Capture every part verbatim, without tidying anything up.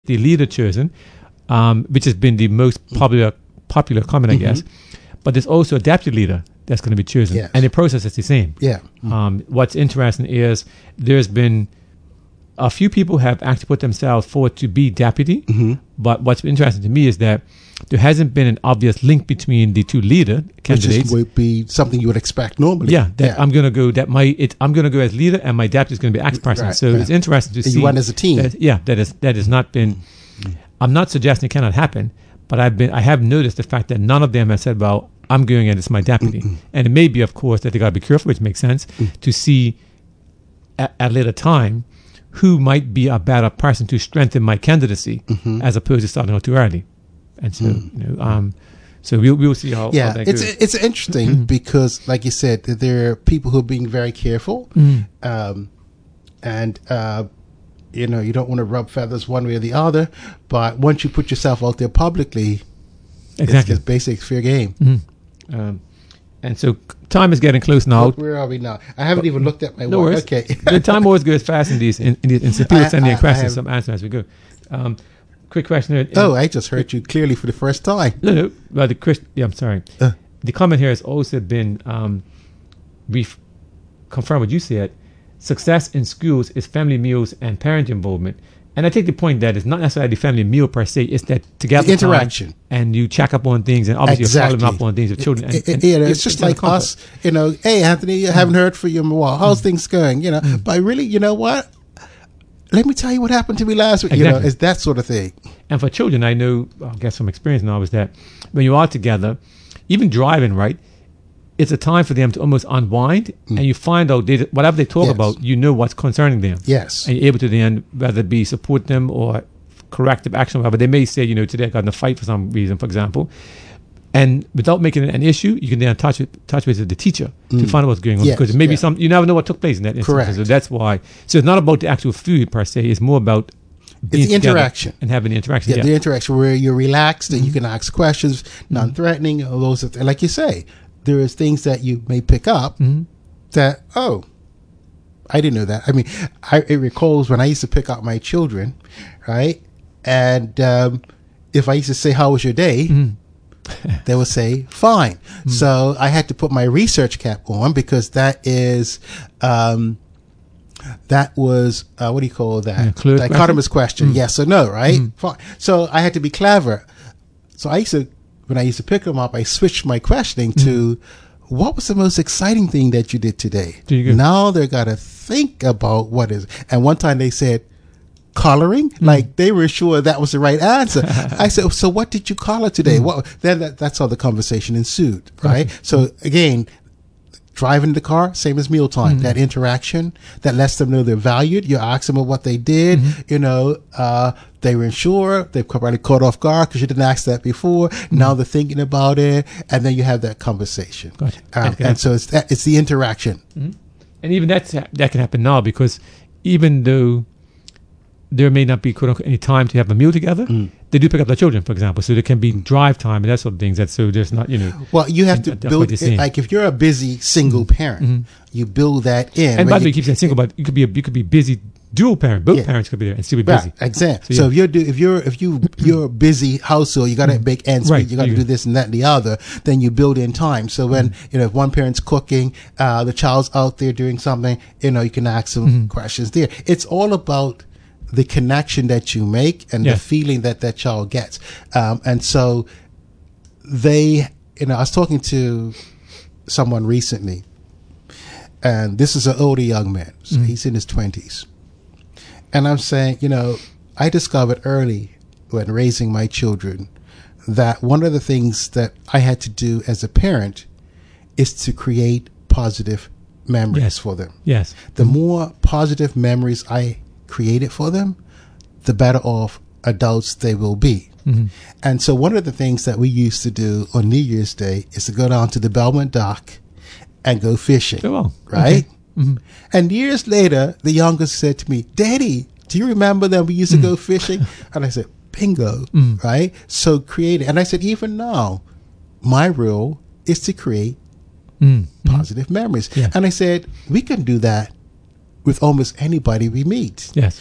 the leader chosen, um, which has been the most popular popular comment, I Mm-hmm. guess. But there's also a deputy leader that's going to be chosen, Yes. and the process is the same. Yeah. Mm-hmm. Um, what's interesting is there's been a few people have actually put themselves forward to be deputy. Mm-hmm. But what's interesting to me is that there hasn't been an obvious link between the two leader Which candidates. is, would be something you would expect normally. Yeah, that I'm going to go. That my it, I'm going to go as leader, and my deputy is going to be X person. Right, so right. it's interesting to And you see. run as a team. That, yeah, that is that has not been. I'm not suggesting it cannot happen, but I've been. I have noticed the fact that none of them have said, "Well, I'm going and it's my deputy," Mm-mm. and it may be, of course, that they got to be careful, which makes sense Mm. to see at, at a later time who might be a better person to strengthen my candidacy, Mhm. as opposed to starting out too early. And so, Mm. you know, um, so we'll we'll see how. Yeah, how that it's goes. it's interesting because, like you said, that there are people who are being very careful, Mm. um, and uh, you know you don't want to rub feathers one way or the other. But once you put yourself out there publicly, Exactly. it's just basic fair game. Mhm. Um, and so time is getting close now. Look, where are we now? I haven't even looked at my No watch. worries. Okay, The time always goes fast in these. In, in, these, in people I- sending I- in questions, I have- some answers as we go. Um, quick question here. oh, I just heard you clearly for the first time. No, no. Well, the Chris, yeah, I'm sorry. Uh. The comment here has also been um, ref- confirmed what you said. Success in schools is family meals and parent involvement. And I take the point that it's not necessarily the family meal per se. It's that together The interaction. and you check up on things, and obviously you're Exactly. following up on things with children. And, It- it- and you know, it's just in a like comfort. us, you know, hey, Anthony, I haven't heard from you in a while. How's things going? You know, Mm. but really, you know what? Let me tell you what happened to me last week. You Exactly. know, it's that sort of thing. And for children, I know, I guess from experience now, is that when you are together, even driving, right, it's a time for them to almost unwind, and you find out they, whatever they talk Yes. about, you know what's concerning them. Yes. And you're able to then, whether it be support them or corrective action, whatever. They may say, you know, today I got in a fight for some reason, for example. And without making it an issue, you can then touch with, touch base with the teacher to Mm. find out what's going on. Yes, Because it may be yeah. some, you never know what took place in that instance. Correct. So that's why. So it's not about the actual food per se. It's more about being the together interaction. and having the interaction. Yeah, Yeah. the interaction where you're relaxed and you Mm-hmm. can ask questions, non-threatening, all those. And like you say, there is things that you may pick up Mhm. that, oh, I didn't know that. I mean, I, it recalls when I used to pick up my children, right? And um, if I used to say, how was your day? Mhm. They would say, fine. Mm-hmm. So I had to put my research cap on because that is, um, that was, uh, what do you call that? Yeah, clear Dichotomous question. Mm. Yes or no, right? Mm. Fine. So I had to be clever. So I used to, when I used to pick them up, I switched my questioning to, what was the most exciting thing that you did today? There you go. Now they're got to think about what is, and one time they said, coloring, like they were sure that was the right answer. I said, so what did you color today? What? Then that, that's how the conversation ensued, right? So again, driving the car, same as mealtime, that interaction that lets them know they're valued. You ask them what they did, you know, uh, they were sure, they've probably caught off guard because you didn't ask that before. Now they're thinking about it, and then you have that conversation. Gotcha. Um, and so it's that, it's the interaction. And even that's, that can happen now, because even though there may not be quote unquote any time to have a meal together, they do pick up their children, for example. So there can be drive time and that sort of things. That so there's not, you know. Well, you have to That's what build you're saying. like if you're a busy single parent, you build that in. And where by the way, you- you keep saying single, but you could be a, you could be busy dual parent. Both Yeah. parents could be there and still be busy. Right, exactly. So, So, yeah. if you're do, if you're if you you're a busy household, you got to make ends meet. Right, You got to you- do this and that and the other. Then you build in time. So when you know if one parent's cooking, uh, the child's out there doing something, you know you can ask some questions there. It's all about the connection that you make and Yeah. the feeling that that child gets. Um, and so they, you know, I was talking to someone recently, and this is an older young man. So he's in his twenties. And I'm saying, you know, I discovered early when raising my children that one of the things that I had to do as a parent is to create positive memories Yes. for them. Yes. The more positive memories I created for them, the better off adults they will be. Mm-hmm. And so one of the things that we used to do on New Year's Day is to go down to the Belmont Dock and go fishing. Oh, well. Right? Okay. Mhm. And years later, the youngest said to me, Daddy, do you remember that we used to Mm. go fishing? And I said, bingo, right? So create it. And I said, even now, my role is to create Mm. positive memories. Yeah. And I said, we can do that with almost anybody we meet. Yes.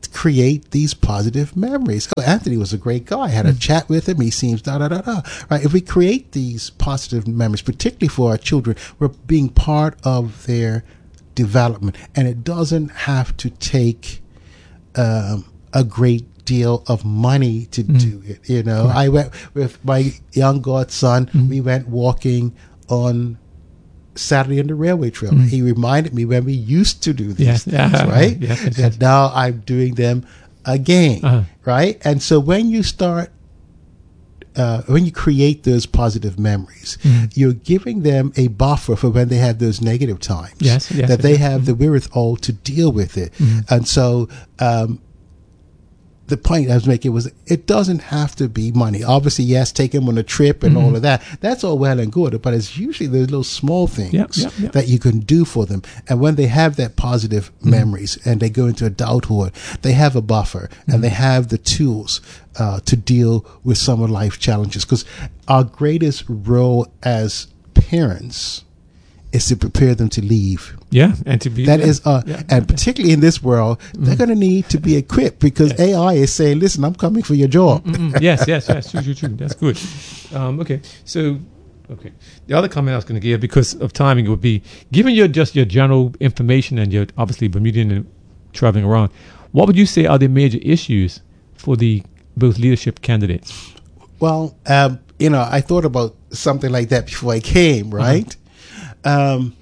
create these positive memories. Oh, Anthony was a great guy. I had a mm. chat with him. He seems da da da da. Right? If we create these positive memories, particularly for our children, we're being part of their development, and it doesn't have to take um, a great deal of money to mm. do it. You know, right. I went with my young godson. Mm. We went walking on Saturday on the railway trail. Mm. He reminded me when we used to do these yes. things, yeah. right? Yes, yes, and yes. now I'm doing them again, uh-huh. right? And so when you start, uh, when you create those positive memories, mm. you're giving them a buffer for when they have those negative times. Yes, yes, that they yes. have mm. the wherewithal to deal with it. Mm. And so, um, the point I was making was it doesn't have to be money. Obviously, yes, take them on a trip and mm-hmm. all of that. That's all well and good, but it's usually those little small things yep, yep, yep. that you can do for them. And when they have that positive mm-hmm. memories and they go into adulthood, they have a buffer mm-hmm. and they have the tools uh, to deal with some of life's challenges. Because our greatest role as parents is to prepare them to leave. Yeah, and to be that yeah, is, uh, yeah, and yeah. particularly in this world, mm-hmm. they're going to need to be equipped because yes. A I is saying, "Listen, I'm coming for your job." Mm-hmm. yes, yes, yes, true, true, true. That's good. Um, okay, so okay, the other comment I was going to give because of timing would be, given your just your general information and your obviously Bermudian and traveling around, what would you say are the major issues for the both leadership candidates? Well, um, you know, I thought about something like that before I came, right? Mm-hmm. Um,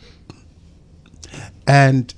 and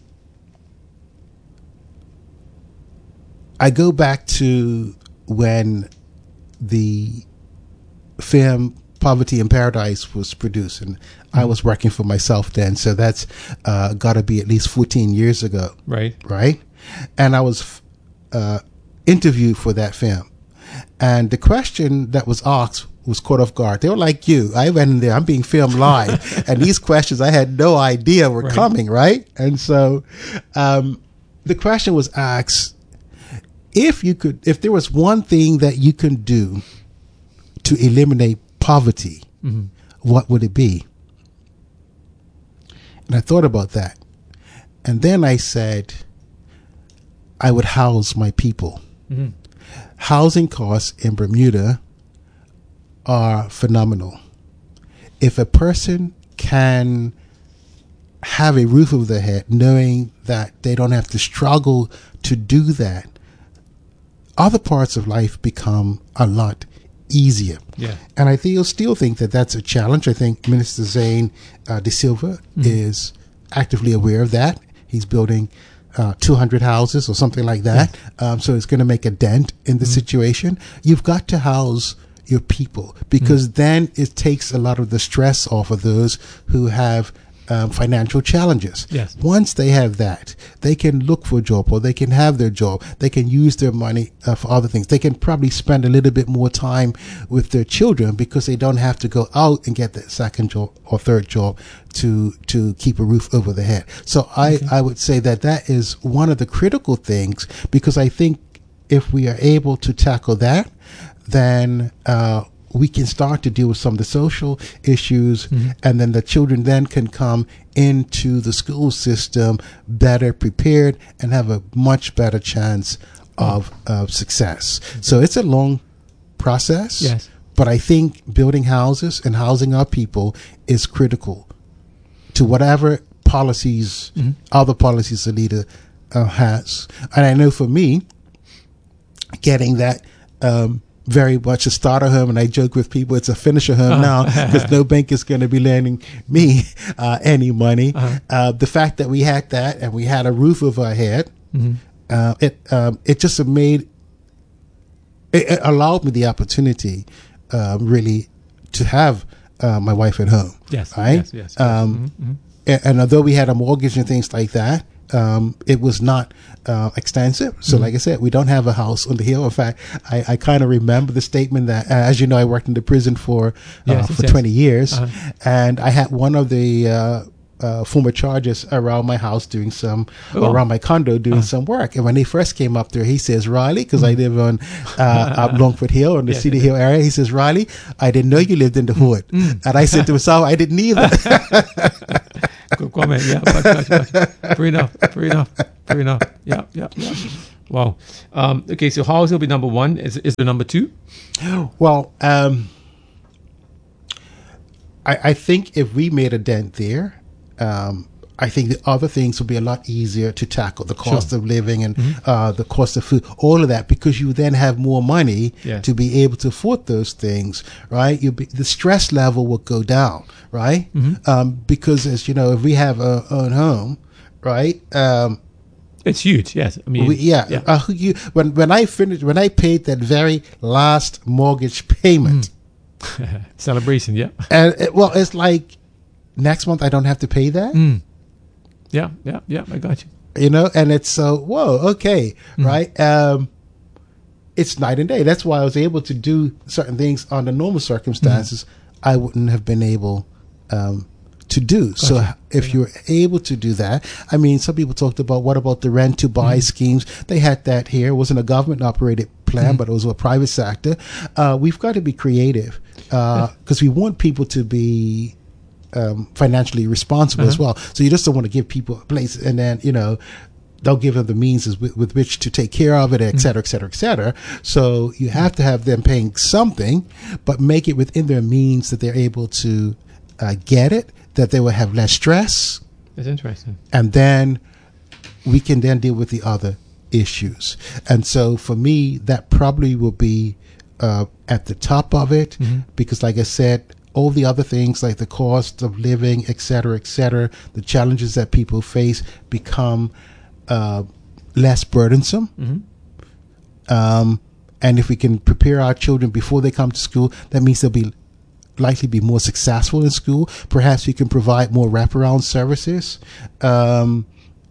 I go back to when the film Poverty in Paradise was produced, and mm-hmm. I was working for myself then, so that's uh, got to be at least fourteen years ago. Right. Right? And I was uh, interviewed for that film. And the question that was asked was caught off guard. They were like you. I went in there. I'm being filmed live. And these questions I had no idea were right. coming, right? And so um, the question was asked, if you could, if there was one thing that you can do to eliminate poverty, mm-hmm. what would it be? And I thought about that. And then I said, I would house my people. Mm-hmm. Housing costs in Bermuda are phenomenal. If a person can have a roof over their head, knowing that they don't have to struggle to do that, other parts of life become a lot easier. Yeah. And I think, still think that that's a challenge. I think Minister Zane uh, De Silva mm-hmm. is actively aware of that. He's building Uh, two hundred houses or something like that. Yeah. Um, so it's going to make a dent in the mm-hmm. situation. You've got to house your people because mm-hmm. then it takes a lot of the stress off of those who have um, financial challenges. Yes. Once they have that, they can look for a job or they can have their job. They can use their money uh, for other things. They can probably spend a little bit more time with their children because they don't have to go out and get that second job or third job to to keep a roof over their head. So I, okay. I would say that that is one of the critical things because I think if we are able to tackle that, then uh, we can start to deal with some of the social issues mm-hmm. and then the children then can come into the school system better prepared and have a much better chance of, of success. So it's a long process, yes. but I think building houses and housing our people is critical to whatever policies, mm-hmm. other policies the leader uh, has. And I know for me, getting that um, very much a starter home, and I joke with people, it's a finisher home uh-huh. now because no bank is going to be lending me uh, any money. Uh-huh. Uh, the fact that we had that and we had a roof over our head, mm-hmm. uh, it um, it just made, it, it allowed me the opportunity uh, really to have uh, my wife at home. Yes, right? yes, yes. yes. Um, mm-hmm. and, and although we had a mortgage and things like that, Um, it was not uh, extensive. So mm-hmm. like I said, we don't have a house on the hill. In fact, I, I kind of remember the statement that, uh, as you know, I worked in the prison for uh, yes, for yes. twenty years. Uh-huh. And I had one of the uh, uh, former charges around my house doing some, oh. around my condo doing uh-huh. some work. And when they first came up there, he says, Riley, because mm-hmm. I live on uh, up Longford Hill in the yes, City yes. Hill area, he says, Riley, I didn't know you lived in the hood. Mm-hmm. And I said to myself, I didn't either. Good comment. Yeah, but, but, but, fair enough. Fair enough. Fair enough. Yeah, yeah, yeah. Wow. Um, okay, so house will be number one. Is is there number two? Well, um, I, I think if we made a dent there, um, I think the other things would be a lot easier to tackle. The cost Sure. of living and mm-hmm. uh, the cost of food, all of that, because you then have more money Yeah. to be able to afford those things, right? You be, the stress level will go down, right? Mm-hmm. Um, because as you know, if we have our own home, right? Um, It's huge. Yes. I mean, we, yeah. yeah. Uh, you, when when I finished, when I paid that very last mortgage payment, Mm. Celebration. Yeah. and it, well, it's like next month I don't have to pay that. Mm. Yeah. Yeah. Yeah. I got you. You know, and it's so, whoa, okay, Mm. right? Um, it's night and day. That's why I was able to do certain things under normal circumstances Mm. I wouldn't have been able um, to do. So Gotcha. if Yeah. you're able to do that, I mean, some people talked about what about the rent to buy Mm. schemes? They had that here. It wasn't a government operated plan, Mm. but it was a private sector. Uh, we've got to be creative because we want people to be um, financially responsible as Uh-huh. well. So you just don't want to give people a place and then, you know, they'll give them the means with, with which to take care of it, et cetera, et cetera, et cetera. So you have to have them paying something, but make it within their means that they're able to uh, get it, that they will have less stress. That's interesting. And then we can then deal with the other issues. And so for me, that probably will be uh, at the top of it, Mm-hmm. because like I said, all the other things like the cost of living, et cetera, et cetera, the challenges that people face become uh, less burdensome. Mm-hmm. Um, and if we can prepare our children before they come to school, that means they'll be likely be more successful in school. Perhaps we can provide more wraparound services um,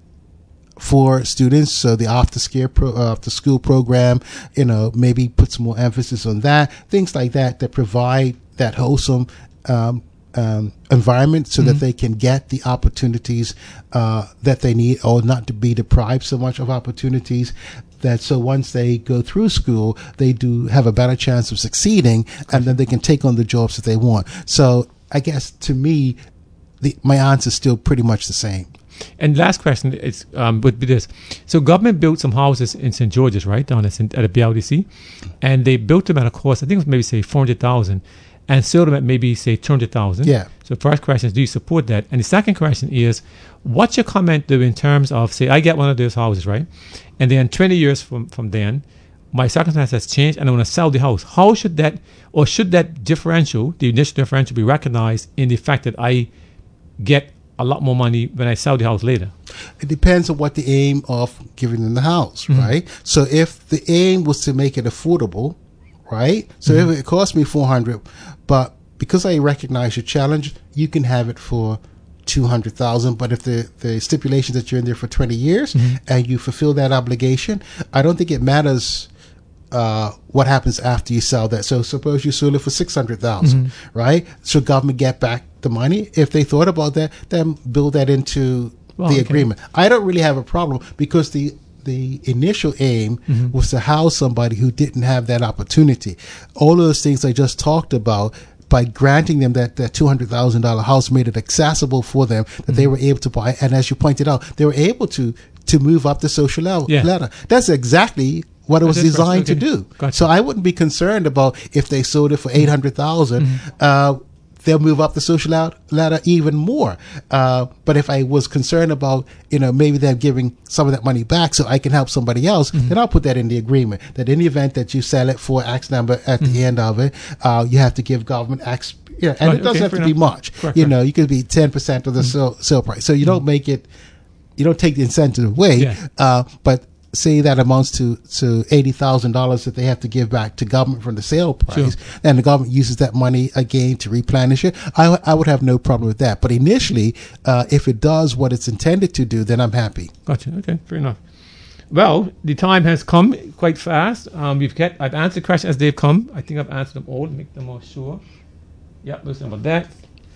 for students. So the after school pro, uh, after school program, you know, maybe put some more emphasis on that. Things like that that provide that wholesome um, um, environment, so Mm-hmm. that they can get the opportunities uh, that they need, or not to be deprived so much of opportunities. That so once they go through school, they do have a better chance of succeeding, and then they can take on the jobs that they want. So I guess to me, the, my answer is still pretty much the same. And last question is um, would be this: so government built some houses in Saint George's, right down at, Saint, at the B L D C, and they built them at a cost, I think it was maybe say four hundred thousand, and sold them at maybe say two hundred thousand. Yeah. So first question is, do you support that? And the second question is, what's your comment though in terms of, say, I get one of those houses, right, and then twenty years from from then, my circumstance has changed, and I want to sell the house. How should that, or should that differential, the initial differential, be recognized in the fact that I get a lot more money when I sell the house later? It depends on what the aim of giving them the house, Mm-hmm. right? So if the aim was to make it affordable, right? So Mm-hmm. if it cost me four hundred, but because I recognize your challenge, you can have it for two hundred thousand. But if the the stipulations that you're in there for twenty years Mm-hmm. and you fulfill that obligation, I don't think it matters uh, what happens after you sell that. So suppose you sold it for six hundred thousand, Mm-hmm. right? Should government get back the money? If they thought about that, then build that into Well, the okay. agreement. I don't really have a problem, because the the initial aim Mm-hmm. was to house somebody who didn't have that opportunity. All of those things I just talked about, by granting them that, that two hundred thousand dollars house, made it accessible for them, that Mm-hmm. they were able to buy. And as you pointed out, they were able to, to move up the social level, Yeah. ladder. That's exactly what it was That's designed okay. to do. Gotcha. So I wouldn't be concerned about if they sold it for eight hundred thousand dollars. Mm-hmm. Uh, they'll move up the social lad- ladder even more. Uh, but if I was concerned about, you know, maybe them giving some of that money back so I can help somebody else, Mm-hmm. then I'll put that in the agreement. That in the event that you sell it for X number at Mm-hmm. the end of it, uh, you have to give government X. Yeah, and Right, it doesn't okay, have to fair be enough. much. Correct, you correct. know, you could be ten percent of the sale, sale price. So you don't make it, you don't take the incentive away. Yeah. Uh, but say that amounts to, to eighty thousand dollars that they have to give back to government from the sale price, Sure. and the government uses that money again to replenish it, I, I would have no problem with that. But initially, uh, if it does what it's intended to do, then I'm happy. Gotcha. Okay, fair enough. Well, the time has come quite fast. Um, we've get, I've answered questions as they've come. I think I've answered them all. Make them more sure. Yep, listen about that.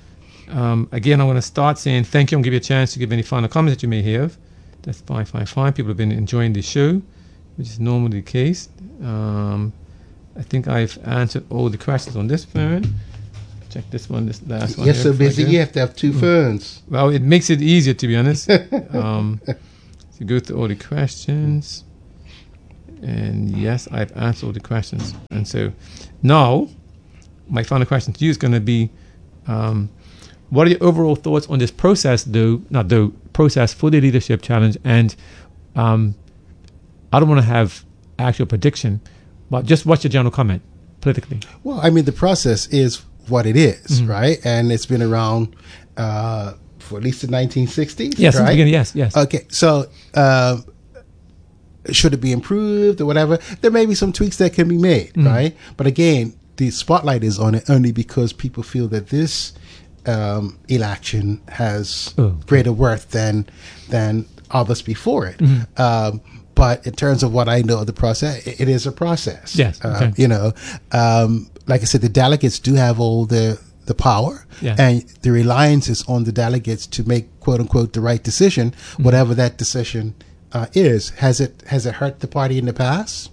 Um, again, I want to start saying thank you and give you a chance to give any final comments that you may have. That's fine, fine, fine. People have been enjoying the show, which is normally the case. Um, I think I've answered all the questions on this phone. Check this one, this last one. You're here so before I busy, go. you have to have two phones. Well, it makes it easier, to be honest. um, to go through all the questions. And yes, I've answered all the questions. And so now, my final question to you is going to be, um, what are your overall thoughts on this process, though, not though, process for the leadership challenge? And um, I don't want to have actual prediction, but just what's your general comment politically? Well, I mean, the process is what it is, Mm-hmm. right? And it's been around uh, for at least the nineteen sixties, Yes, in the right? beginning, yes, yes. Okay, so um, should it be improved or whatever? There may be some tweaks that can be made, Mm-hmm. right? But again, the spotlight is on it only because people feel that this um, election has Oh, okay. greater worth than than others before it. Mm-hmm. Um, but in terms of what I know of the process, it, it is a process. Yes, Uh, okay. you know, um, like I said, the delegates do have all the the power, Yeah. and the reliance is on the delegates to make "quote unquote" the right decision, Mm-hmm. whatever that decision uh, is. Has it has it hurt the party in the past?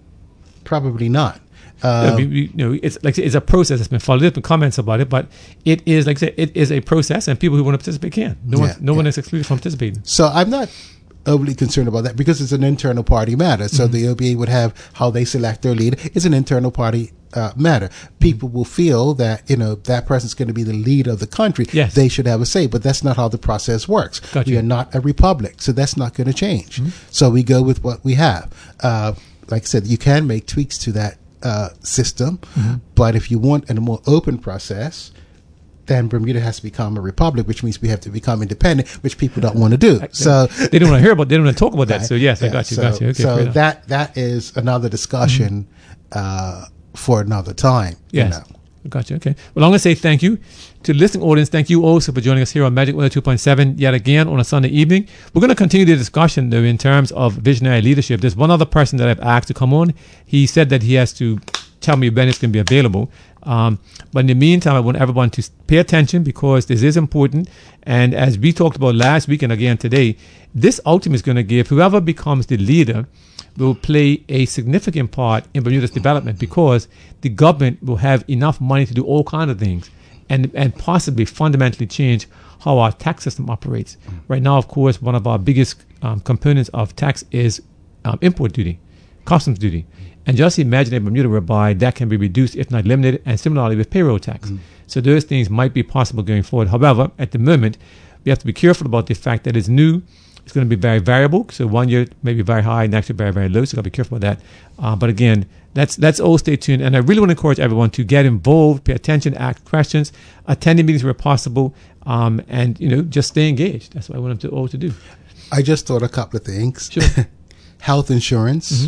Probably not. Uh, Um, we- we- you know, it's like I say, it's a process that's been followed. There's been comments about it, but it is like I said, it is a process, and people who want to participate can. No one, Yeah, no one yeah. is excluded from participating. So I'm not overly concerned about that because it's an internal party matter. So Mm-hmm. the O B A would have how they select their leader. It's an internal party uh, matter. People will feel that, you know, that person's going to be the leader of the country. Yes. They should have a say, but that's not how the process works. Gotcha. We are not a republic, so that's not going to change. So we go with what we have. Uh, like I said, you can make tweaks to that uh, system, but if you want a more open process, then Bermuda has to become a republic, which means we have to become independent, which people don't want to do. So They don't want to hear about. They don't want to talk about that. So yes, I yeah, got you. so, got you. Okay, so fair enough. that that is another discussion uh, for another time. Yes. You know. Gotcha. Okay. Well, I'm going to say thank you to the listening audience. Thank you also for joining us here on Magic one oh two point seven yet again on a Sunday evening. We're going to continue the discussion, though, in terms of visionary leadership. There's one other person that I've asked to come on. He said that he has to tell me when it's going to be available. Um, but in the meantime, I want everyone to pay attention because this is important. And as we talked about last week and again today, this ultimately is going to give whoever becomes the leader will play a significant part in Bermuda's development because the government will have enough money to do all kinds of things and, and possibly fundamentally change how our tax system operates. Right now, of course, one of our biggest um, components of tax is um, import duty, customs duty. And just imagine a Bermuda whereby that can be reduced, if not eliminated, and similarly with payroll tax. Mm. So those things might be possible going forward. However, at the moment, we have to be careful about the fact that it's new. It's going to be very variable. So one year may be very high, next year very, very low. So got to be careful about that. Uh, but again, that's that's all. Stay tuned. And I really want to encourage everyone to get involved, pay attention, ask questions, attend the meetings where possible, um, and you know just stay engaged. That's what I want them to all to do. I just thought a couple of things. Sure. Health insurance, Mm-hmm.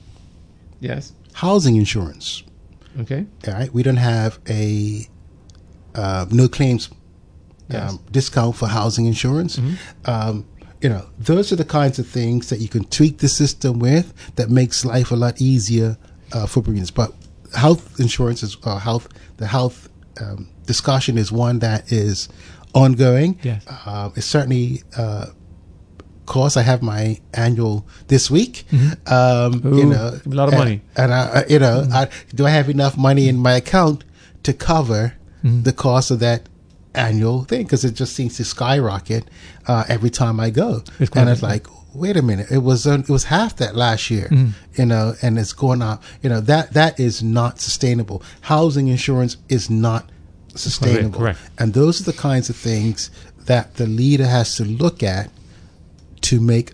Yes. housing insurance. Okay. All right, we don't have a uh, no claims Yes. um, discount for housing insurance. Mm-hmm. Um, you know, those are the kinds of things that you can tweak the system with that makes life a lot easier uh, for Bermudians. But health insurance is uh, health. The health um, discussion is one that is ongoing. Yes. Uh, it's certainly. Uh, course, I have my annual this week. Mm-hmm. Um, Ooh, you know, a lot of and, money. and I, I- you know, Mm-hmm. I, do I have enough money in my account to cover Mm-hmm. the cost of that annual thing? Because it just seems to skyrocket uh, every time I go, It's quite and it's different. like, wait a minute, it was uh, it was half that last year, Mm-hmm. you know, and it's going up. You know, that that is not sustainable. Housing insurance is not sustainable, correct. and those are the kinds of things that the leader has to look at to make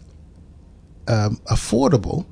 um, affordable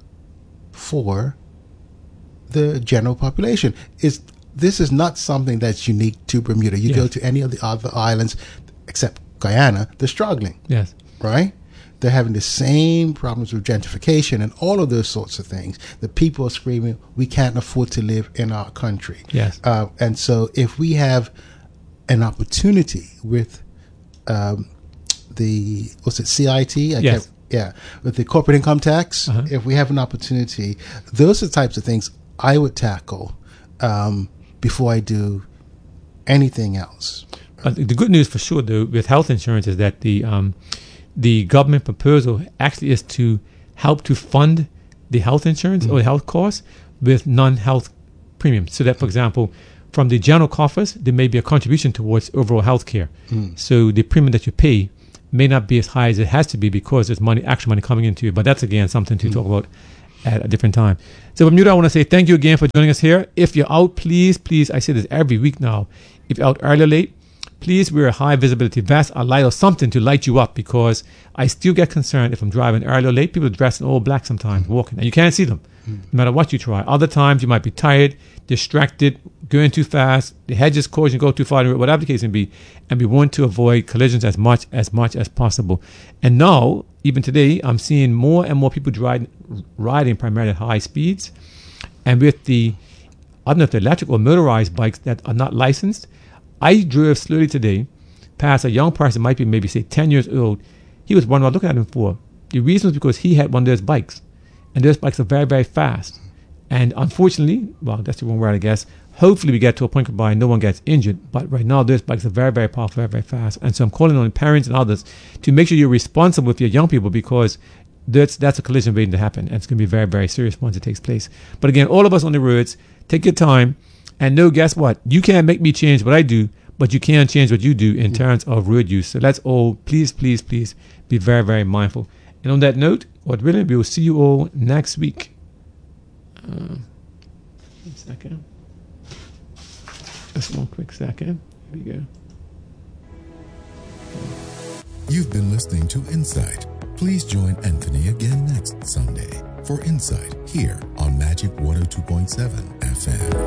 for the general population. Is this is not something that's unique to Bermuda. You Yes. go to any of the other islands, except Guyana, they're struggling, Yes. right? They're having the same problems with gentrification and all of those sorts of things. The people are screaming, we can't afford to live in our country. Yes. Uh, and so if we have an opportunity with um, the, what's it, C I T? I Yes. can't- yeah, with the corporate income tax, Uh-huh. if we have an opportunity, those are the types of things I would tackle um, before I do anything else. Uh, the good news for sure, though, with health insurance is that the um, the government proposal actually is to help to fund the health insurance Mm-hmm. or the health costs with non-health premiums. So that, for example, from the general coffers, there may be a contribution towards overall health care. Mm. So the premium that you pay may not be as high as it has to be because there's money, actual money coming into it. But that's, again, something to talk about at a different time. So Bermuda, I want to say thank you again for joining us here. If you're out, please, please, I say this every week now. If you're out early or late, please wear a high visibility vest, a light or something to light you up, because I still get concerned if I'm driving early or late. People dress in all black sometimes, walking, and you can't see them, no matter what you try. Other times you might be tired, distracted, going too fast, the hedges cause you to go too far, whatever the case may be, and we want to avoid collisions as much as much as possible. And now, even today, I'm seeing more and more people riding, riding primarily at high speeds, and with the, I don't know if they're electric or motorized bikes that are not licensed. I drove slowly today past a young person, might be maybe say ten years old. He was wondering what I was looking at him for. The reason was because he had one of those bikes, and those bikes are very, very fast. And unfortunately, well, that's the wrong word, I guess. Hopefully we get to a point whereby no one gets injured. But right now, those bikes are very, very powerful, very, very fast. And so I'm calling on parents and others to make sure you're responsible with your young people, because that's that's a collision waiting to happen. And it's going to be very, very serious once it takes place. But again, all of us on the roads, take your time. And know, guess what? You can't make me change what I do, but you can change what you do in terms of road use. So let's all, please, please, please be very, very mindful. And on that note, what really, we will see you all next week. Uh, one second. Just one quick second. Here we go. You've been listening to Insight. Please join Anthony again next Sunday for Insight here on Magic one oh two point seven F M.